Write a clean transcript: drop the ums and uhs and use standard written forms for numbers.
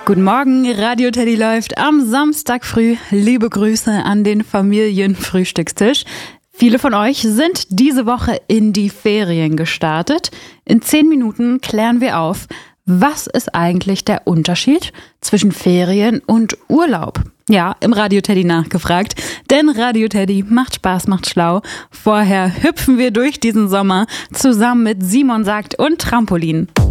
Guten Morgen, Radio Teddy läuft am Samstag früh. Liebe Grüße an den Familienfrühstückstisch. Viele von euch sind diese Woche in die Ferien gestartet. In 10 Minuten klären wir auf, was ist eigentlich der Unterschied zwischen Ferien und Urlaub? Ja, im Radio Teddy nachgefragt, denn Radio Teddy macht Spaß, macht schlau. Vorher hüpfen wir durch diesen Sommer zusammen mit Simon Sagt und Trampolin.